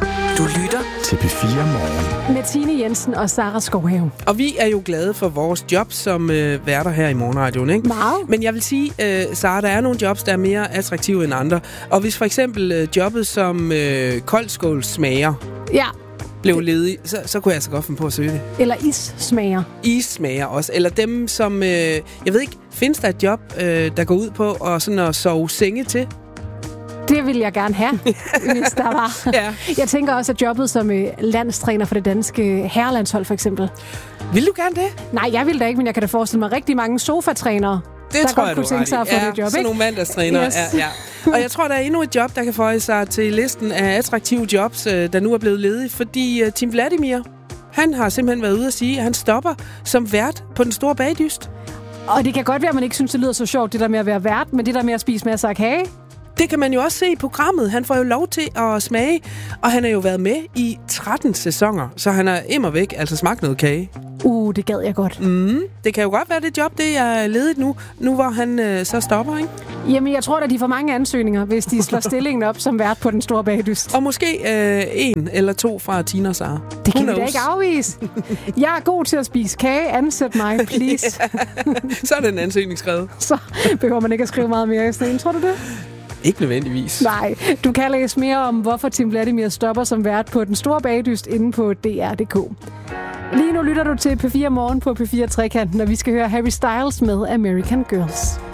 Du lytter til P4 Morgen. Med Tine Jensen og Sara Skovhave. Og vi er jo glade for vores job som værter her i Morgenradioen, ikke? Meget. Men jeg vil sige, Sara, der er nogle jobs, der er mere attraktive end andre. Og hvis for eksempel jobbet som koldskålsmager blev ledig, så kunne jeg altså godt finde på at søge det. Eller issmager. Issmager også. Eller dem, som... jeg ved ikke, findes der et job, der går ud på at sove senge til? Det ville jeg gerne have, hvis der var. Ja. Jeg tænker også, at jobbet som landstræner for det danske herrelandshold, for eksempel. Vil du gerne det? Nej, jeg vil da ikke, men jeg kan da forestille mig rigtig mange sofatrænere, det der tror godt jeg, kunne tænke sig at få det job, sådan ikke? nogle mandagstrænere. Yes. Ja. Og jeg tror, der er endnu et job, der kan føje sig til listen af attraktive jobs, der nu er blevet ledige, fordi Tim Vladimir, han har simpelthen været ude at sige, at han stopper som vært på Den Store Bagdyst. Og det kan godt være, at man ikke synes, det lyder så sjovt, det der med at være vært, men det der med at spise masser af kage. Det kan man jo også se i programmet. Han får jo lov til at smage, og han har jo været med i 13 sæsoner, så han har immervæk altså smagt noget kage. Det gad jeg godt. Det kan jo godt være, det job, det er ledigt nu hvor han så stopper, ikke? Jamen, jeg tror, at de får mange ansøgninger, hvis de slår stillingen op som vært på Den Store Bagdyst. Og måske 1 eller 2 fra Tina og Sara. Det kan vi da ikke afvise. Jeg er god til at spise kage. Ansæt mig, please. Så er den ansøgning skrevet. Så behøver man ikke at skrive meget mere i stedet. Tror du det? Ikke nødvendigvis. Nej, du kan læse mere om, hvorfor Tim Vladimir stopper som vært på Den Store Bagdyst inde på DR.dk. Lige nu lytter du til P4 Morgen på P4 Trekanten, og vi skal høre Harry Styles med American Girls.